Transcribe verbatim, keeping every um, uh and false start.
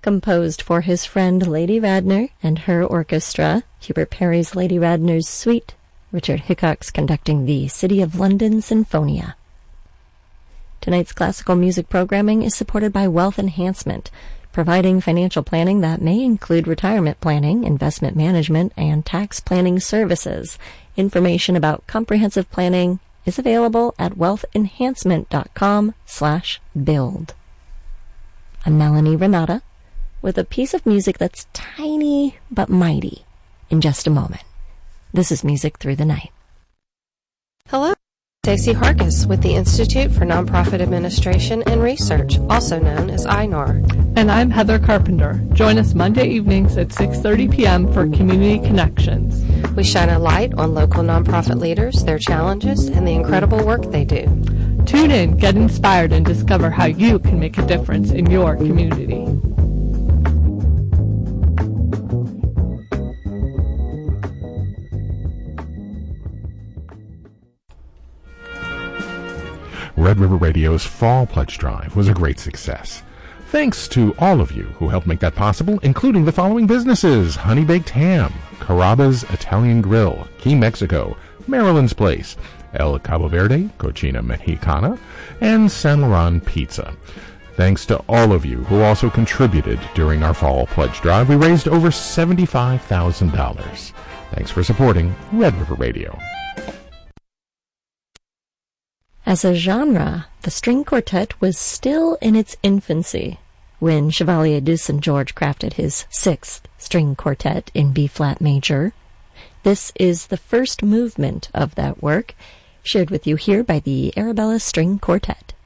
Composed for his friend Lady Radner and her orchestra, Hubert Parry's Lady Radner's Suite, Richard Hickox conducting the City of London Sinfonia. Tonight's classical music programming is supported by Wealth Enhancement, providing financial planning that may include retirement planning, investment management, and tax planning services. Information about comprehensive planning is available at wealthenhancement.com slash build. I'm Melanie Renata with a piece of music that's tiny but mighty in just a moment. This is Music Through the Night. Hello. Stacey Harkis with the Institute for Nonprofit Administration and Research, also known as I N A R. And I'm Heather Carpenter. Join us Monday evenings at six thirty p.m. for Community Connections. We shine a light on local nonprofit leaders, their challenges, and the incredible work they do. Tune in, get inspired, and discover how you can make a difference in your community. Red River Radio's Fall Pledge Drive was a great success. Thanks to all of you who helped make that possible, including the following businesses: Honey Baked Ham, Carrabba's Italian Grill, Key Mexico, Maryland's Place, El Cabo Verde, Cocina Mexicana, and San Laurent Pizza. Thanks to all of you who also contributed during our Fall Pledge Drive. We raised over seventy-five thousand dollars. Thanks for supporting Red River Radio. As a genre, the string quartet was still in its infancy when Chevalier de Saint George crafted his sixth string quartet in B-flat major. This is the first movement of that work, shared with you here by the Arabella String Quartet.